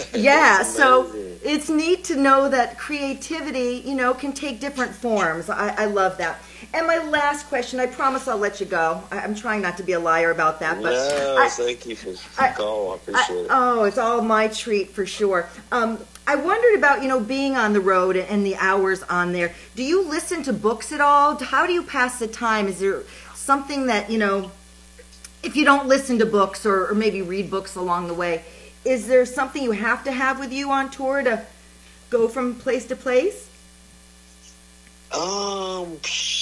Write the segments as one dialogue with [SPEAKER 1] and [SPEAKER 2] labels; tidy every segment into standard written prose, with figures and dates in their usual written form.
[SPEAKER 1] Yeah,
[SPEAKER 2] It's
[SPEAKER 1] so
[SPEAKER 2] amazing.
[SPEAKER 1] it's neat to know that creativity, can take different forms. I love that. And my last question, I promise I'll let you go. I'm trying not to be a liar about that, but
[SPEAKER 2] No,
[SPEAKER 1] I,
[SPEAKER 2] thank you for the
[SPEAKER 1] I,
[SPEAKER 2] call. I appreciate it.
[SPEAKER 1] oh, it's all my treat for sure. I wondered about, being on the road and the hours on there. Do you listen to books at all? How do you pass the time? Is there something that, if you don't listen to books or maybe read books along the way, is there something you have to have with you on tour to go from place to place?
[SPEAKER 2] Um,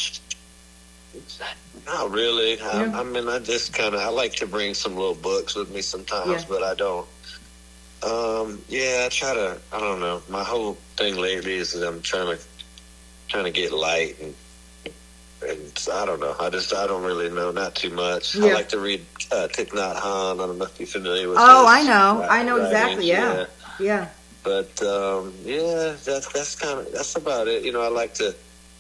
[SPEAKER 2] Not really.
[SPEAKER 1] Yeah.
[SPEAKER 2] I mean, I just I like to bring some little books with me sometimes,
[SPEAKER 1] Yeah.
[SPEAKER 2] but I don't. Yeah, I try to. I don't know. My whole thing lately is that I'm trying to get light and I don't know. I don't really know. Not too much.
[SPEAKER 1] Yeah.
[SPEAKER 2] I like to read Thich Nhat Hanh. I don't know if you're familiar with.
[SPEAKER 1] Oh,
[SPEAKER 2] his
[SPEAKER 1] I know. I know
[SPEAKER 2] writings.
[SPEAKER 1] exactly. Yeah. Yeah.
[SPEAKER 2] But yeah, that's about it. I like to.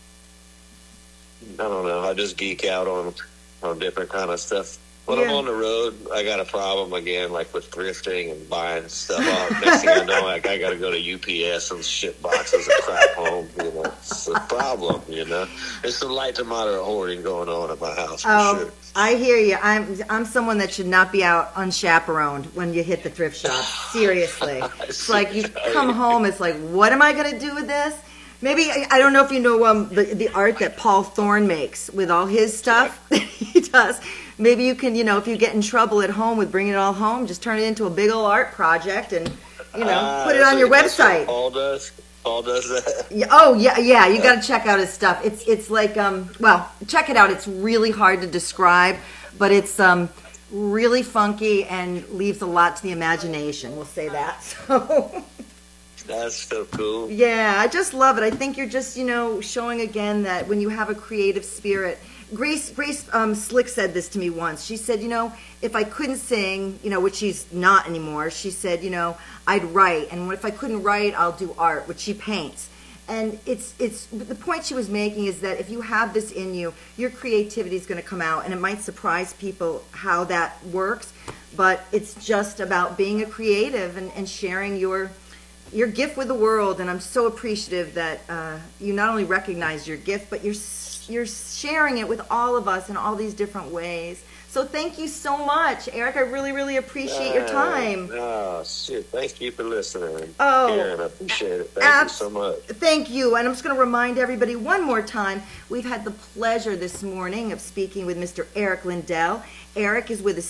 [SPEAKER 2] I don't know. I just geek out on different kind of stuff. When I'm
[SPEAKER 1] Yeah.
[SPEAKER 2] on the road, I got a problem again, like with thrifting and buying stuff off. Next thing I know, like I got to go to UPS and ship boxes of crap home. It's a problem. There's some light to moderate hoarding going on at my house for
[SPEAKER 1] Oh,
[SPEAKER 2] sure.
[SPEAKER 1] I hear you. I'm someone that should not be out unchaperoned when you hit the thrift shop. Seriously, it's like you come home. It's like, what am I going to do with this? Maybe I don't know if you know the art that Paul Thorne makes with all his stuff that he does. Maybe you can, if you get in trouble at home with bringing it all home, just turn it into a big old art project and put it on your website.
[SPEAKER 2] Paul does. Paul does that.
[SPEAKER 1] Yeah, oh yeah. You got to check out his stuff. It's like well, check it out. It's really hard to describe, but it's really funky and leaves a lot to the imagination. We'll say that. So.
[SPEAKER 2] That's so cool.
[SPEAKER 1] Yeah, I just love it. I think you're just, showing again that when you have a creative spirit. Grace Slick said this to me once. She said, if I couldn't sing, which she's not anymore, she said, I'd write. And if I couldn't write, I'll do art, which she paints. And it's the point she was making is that if you have this in you, your creativity is going to come out. And it might surprise people how that works. But it's just about being a creative and sharing your gift with the world, and I'm so appreciative that you not only recognize your gift, but you're sharing it with all of us in all these different ways. So thank you so much, Eric. I really, really appreciate your time.
[SPEAKER 2] Oh, shit. Thank you for listening.
[SPEAKER 1] Oh,
[SPEAKER 2] Karen, I appreciate it. Thank you so much.
[SPEAKER 1] Thank you. And I'm just going to remind everybody one more time, we've had the pleasure this morning of speaking with Mr. Eric Lindell. Eric is with the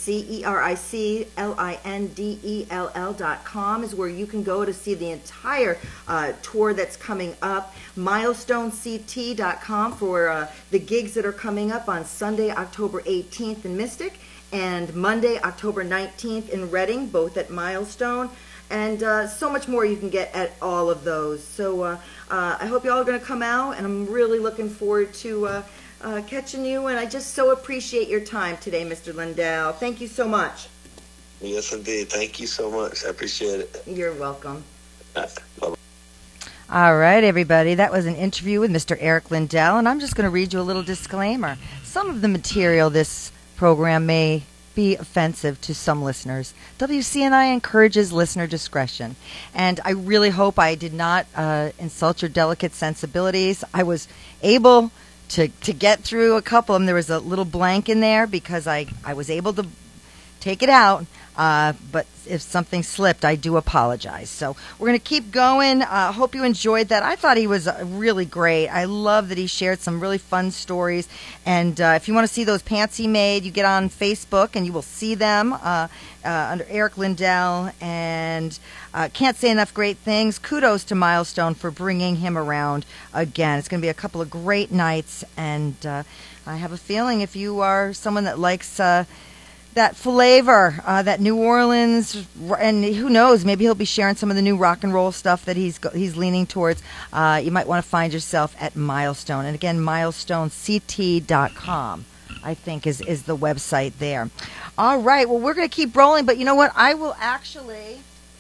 [SPEAKER 1] CERICLINDELL.com is where you can go to see the entire tour that's coming up. MilestoneCT.com for the gigs that are coming up on Sunday, October 18th in Mystic and Monday, October 19th in Reading, both at Milestone. And so much more you can get at all of those. So I hope you all are going to come out, and I'm really looking forward to catching you, and I just so appreciate your time today, Mr. Lindell. Thank you so much.
[SPEAKER 2] Yes, indeed. Thank you so much. I appreciate it.
[SPEAKER 1] You're welcome.
[SPEAKER 2] Bye-bye.
[SPEAKER 1] All right, everybody. That was an interview with Mr. Eric Lindell, and I'm just going to read you a little disclaimer. Some of the material this program may be offensive to some listeners. WCNI encourages listener discretion, and I really hope I did not insult your delicate sensibilities. I was able to get through a couple of them. There was a little blank in there because I was able to take it out, but if something slipped, I do apologize. So we're going to keep going. Hope you enjoyed that. I thought he was really great. I love that he shared some really fun stories. And if you want to see those pants he made, you get on Facebook and you will see them under Eric Lindell. And can't say enough great things. Kudos to Milestone for bringing him around again. It's going to be a couple of great nights. And I have a feeling if you are someone that likes that flavor, that New Orleans, and who knows, maybe he'll be sharing some of the new rock and roll stuff that he's leaning towards. You might want to find yourself at Milestone. And again, milestonect.com, I think, is the website there. All right, well, we're going to keep rolling, but you know what? I will actually...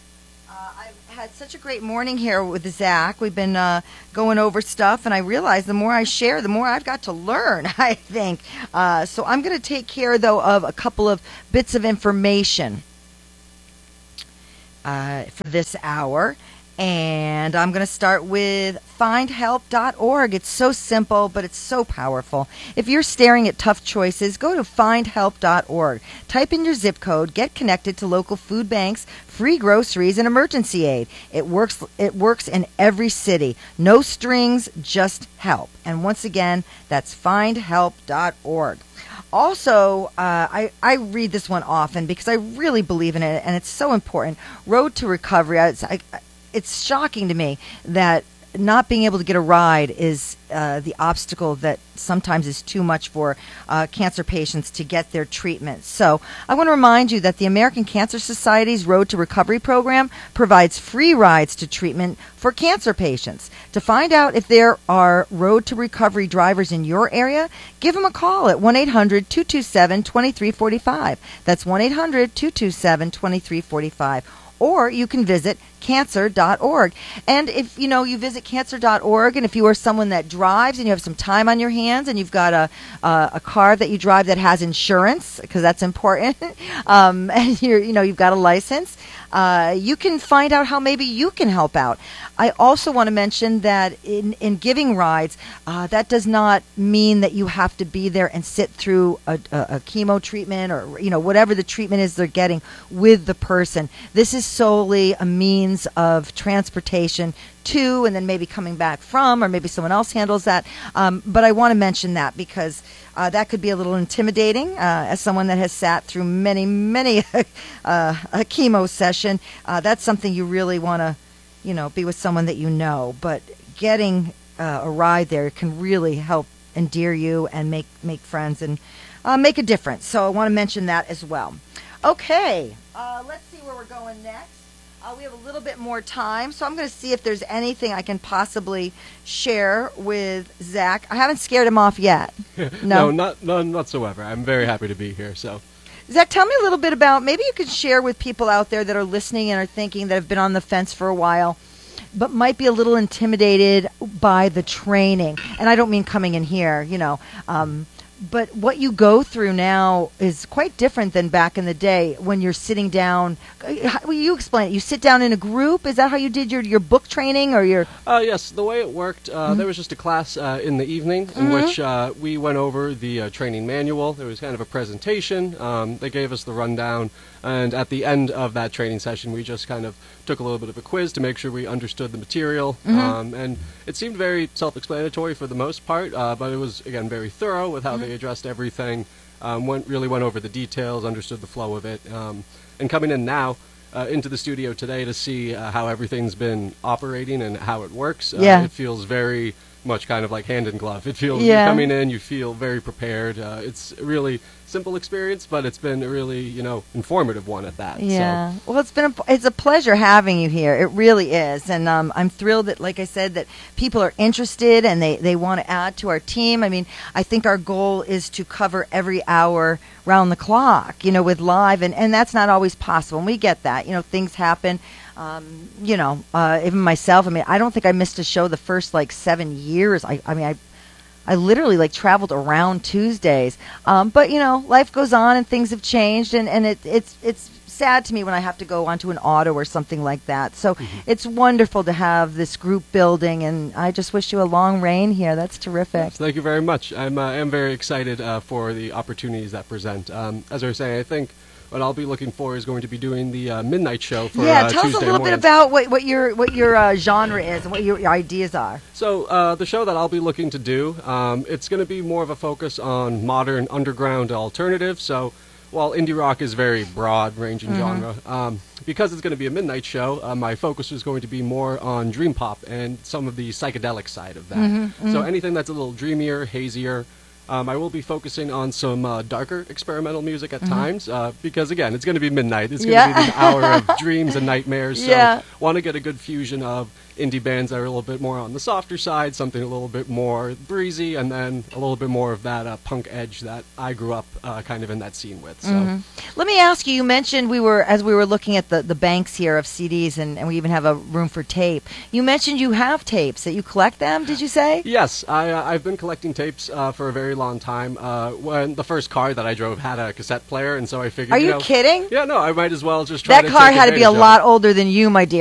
[SPEAKER 1] I've had such a great morning here with Zach. We've been going over stuff, and I realize the more I share, the more I've got to learn, I think. So I'm going to take care, though, of a couple of bits of information. for this hour. And I'm going to start with findhelp.org. It's so simple, but it's so powerful. If you're staring at tough choices, go to findhelp.org. Type in your zip code, get connected to local food banks, free groceries, and emergency aid. It works in every city. No strings, just help. And once again, that's findhelp.org. Also, I read this one often because I really believe in it, and it's so important. Road to Recovery. It's shocking to me that not being able to get a ride is the obstacle that sometimes is too much for cancer patients to get their treatment. So I want to remind you that the American Cancer Society's Road to Recovery program provides free rides to treatment for cancer patients. To find out if there are Road to Recovery drivers in your area, give them a call at 1-800-227-2345. That's 1-800-227-2345. Or you can visit cancer.org. And if you visit cancer.org, and if you are someone that drives and you have some time on your hands and you've got a car that you drive that has insurance, because that's important, and you've got a license, you can find out how maybe you can help out. I also want to mention that in giving rides, that does not mean that you have to be there and sit through a chemo treatment or whatever the treatment is they're getting with the person. This is solely a means of transportation to, and then maybe coming back from, or maybe someone else handles that. But I want to mention that because that could be a little intimidating as someone that has sat through many a chemo session. That's something you really want to be with someone that you know. But getting a ride there can really help endear you and make friends and make a difference. So I want to mention that as well. Okay, let's see where we're going next. We have a little bit more time, so I'm going to see if there's anything I can possibly share with Zach. I haven't scared him off yet.
[SPEAKER 3] No, none whatsoever. I'm very happy to be here. So,
[SPEAKER 1] Zach, tell me a little bit about, maybe you could share with people out there that are listening and are thinking, that have been on the fence for a while, but might be a little intimidated by the training. And I don't mean coming in here, but what you go through now is quite different than back in the day when you're sitting down. Will you explain it? You sit down in a group? Is that how you did your book training or your...
[SPEAKER 3] Yes, the way it worked, there was just a class in the evening in which we went over the training manual. There was kind of a presentation. They gave us the rundown. And at the end of that training session, we just kind of took a little bit of a quiz to make sure we understood the material. And it seemed very self-explanatory for the most part, but it was, again, very thorough with how they addressed everything, went over the details, understood the flow of it. And coming in now into the studio today to see how everything's been operating and how it works, it feels very much kind of like hand in glove. It feels, you're coming in, you feel very prepared. It's really simple experience, but it's been a really, informative one at that.
[SPEAKER 1] Yeah. So. Well, it's a pleasure having you here. It really is. And I'm thrilled that, like I said, that people are interested and they want to add to our team. I mean, I think our goal is to cover every hour round the clock, with live, and that's not always possible. And we get that. Things happen. Even myself, I don't think I missed a show the first 7 years. I literally traveled around Tuesdays. But life goes on and things have changed, and it's sad to me when I have to go onto an auto or something like that. So it's wonderful to have this group building, and I just wish you a long reign here. That's terrific.
[SPEAKER 3] Yes, thank you very much. I am very excited for the opportunities that present. As I was saying, I think what I'll be looking for is going to be doing the midnight show for
[SPEAKER 1] tell
[SPEAKER 3] Tuesday
[SPEAKER 1] us a little
[SPEAKER 3] mornings.
[SPEAKER 1] bit about what your genre is and what your ideas are.
[SPEAKER 3] So the show that I'll be looking to do, it's going to be more of a focus on modern underground alternative. So while indie rock is very broad-ranging genre, because it's going to be a midnight show, my focus is going to be more on dream pop and some of the psychedelic side of that. So anything that's a little dreamier, hazier. I will be focusing on some darker experimental music at times because, again, it's going to be midnight. It's going to be the hour of dreams and nightmares. So want to get a good fusion of indie bands that are a little bit more on the softer side, something a little bit more breezy, and then a little bit more of that punk edge that I grew up kind of in that scene with. So.
[SPEAKER 1] Let me ask you, you mentioned as we were looking at the banks here of CDs, and we even have a room for tape. You mentioned you have tapes, that you collect them, did you say?
[SPEAKER 3] Yes, I've been collecting tapes for a very very long time. When the first car that I drove had a cassette player, and so I figured.
[SPEAKER 1] Are you kidding?
[SPEAKER 3] Yeah, no, I might as well just try
[SPEAKER 1] That
[SPEAKER 3] to
[SPEAKER 1] car
[SPEAKER 3] take
[SPEAKER 1] had to be a
[SPEAKER 3] advantage of
[SPEAKER 1] lot
[SPEAKER 3] it.
[SPEAKER 1] older than you, my dear.